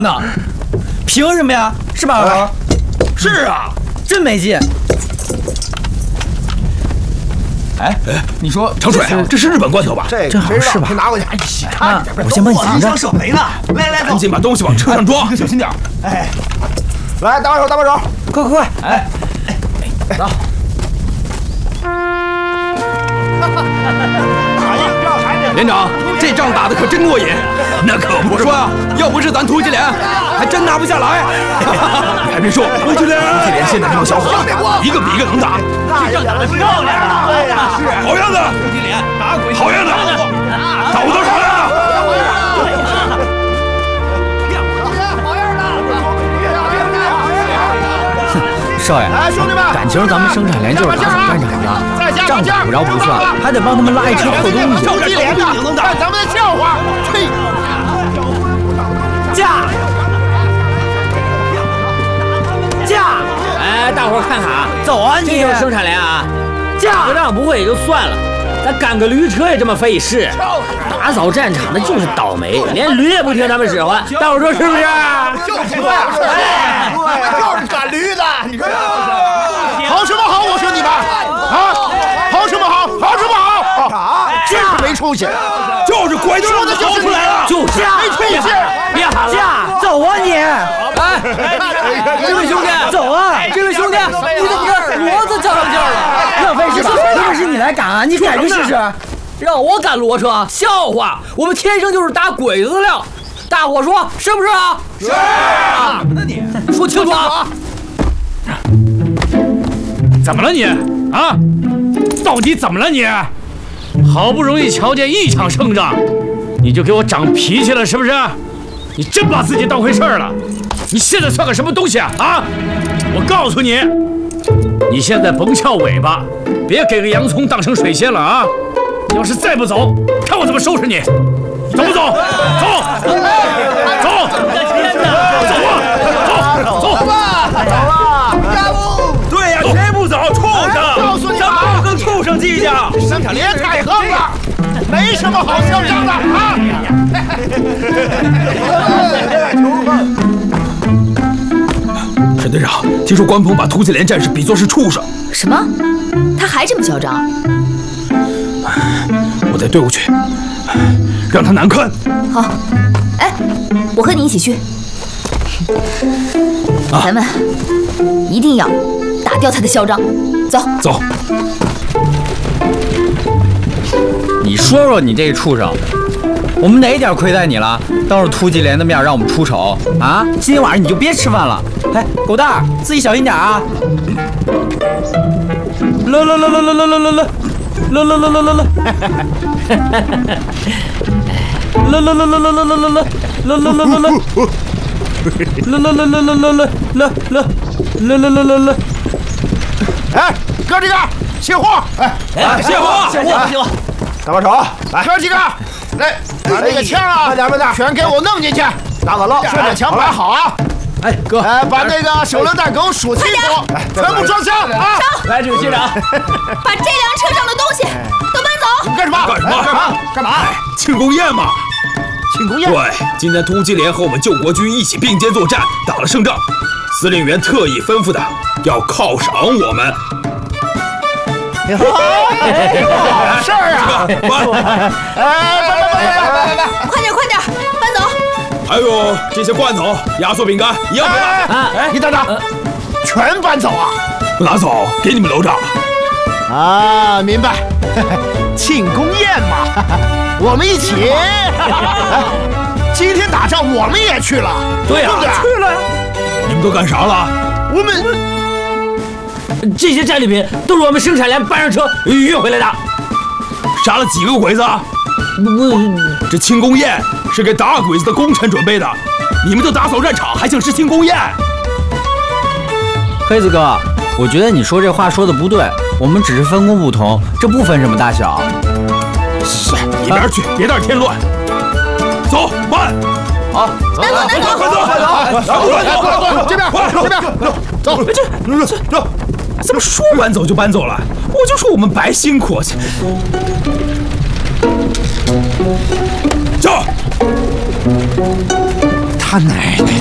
那凭什么呀？是吧，老头？是啊，真没劲。哎，你说长水，这是日本罐头吧？ 这好像是吧？ 拿过去，看我先帮你藏着。 舍赔呢！来， 赶紧把东西往车上装，小心点。 哎，来，搭把手， 快！哎，走。 连长，这仗打得可真过瘾。那可不是。我说呀，要不是咱突击连，还真拿不下来。你还别说，突击连现在这帮小伙子，一个比一个能打。 这仗打得漂亮啊！ 对呀，是好样的，突击连打鬼，好样的，打不多少呀？ 少爷， 来，兄弟们， 感情咱们生产连就是打扫战场的，仗打不着不算，还得帮他们拉一车破东西。 突击连的，看咱们的笑话，嘿， 驾！ 哎，大伙儿看看啊， 走啊你！ 这就是生产连啊， 驾！ 打仗不会也就算了，咱赶个驴车也这么费事。打扫战场的就是倒霉，连驴也不听他们使唤。大伙儿说是不是？ 就是就是赶驴的，你说好什么好？我说你们啊，好什么好？好什么好？真是没出息！ 就是拐杖说的就是你了， 就是没出息！ 别喊了， 走啊你！ 哎，这位兄弟， 走啊！ 这位兄弟，你怎么这骡子叫上劲儿了？ 浪费是吧？特别是你来赶啊，你赶着试试。 让我赶骡车，笑话！我们天生就是打鬼子的料。大伙说是不是啊？ 是啊， 那你说清楚啊！ 怎么了你啊？到底怎么了你？好不容易瞧见一场胜仗，你就给我长脾气了是不是？你真把自己当回事儿了？你现在算个什么东西啊？啊！我告诉你，你现在甭翘尾巴，别给个洋葱当成水仙了啊！要是再不走，看我怎么收拾你！走不走？走！走啊！ 对呀，谁不走？畜生！ 告诉你咱们跟畜生计较。 生产连太横了，没什么好嚣张的啊！ 沈队长，听说关鹏把突击连战士比作是畜生。 什么？他还这么嚣张？ 我带队伍去，让他难堪。 好，哎，我和你一起去。咱们一定要打掉他的嚣张。走。 你说说你这畜生，我们哪一点亏待你了？当着突击连的面让我们出丑啊！今天晚上你就别吃饭了。哎，狗蛋儿，自己小心点啊！ 哎，哥几个卸货！ 哎，卸货！ 搭把手，来，哥几个，来，把那个枪啊，全给我弄进去，拿好了，顺着墙摆好啊！ 哎，哥， 哎，把那个手榴弹给我数清楚，全部装箱啊！ 来，这位队长， 把这辆车上的东西都搬走。 你们干什么？干嘛？ 庆功宴嘛。 庆功宴。 对，今天突击连和我们救国军一起并肩作战，打了胜仗。司令员特意吩咐的，要犒赏我们。 好事儿啊！ 快点，搬走！ 还有这些罐头、压缩饼干，一样没哎，你等等，全搬走啊？ 拿走，给你们楼长。 啊，明白。庆功宴嘛，我们一起。今天打仗我们也去了， 对呀，去了。你们都干啥了？ 我们。 这些战利品都是我们生产连搬上车运回来的。 杀了几个鬼子？这庆功宴是给打鬼子的功臣准备的，你们都打扫战场，还想吃庆功宴？ 黑子哥，我觉得你说这话说的不对，我们只是分工不同，这不分什么大小。 一边去，别在这添乱。走，慢。 好， 拿走， 这边，走， 这。怎么说搬走就搬走了？我就说我们白辛苦去。走。 他奶奶！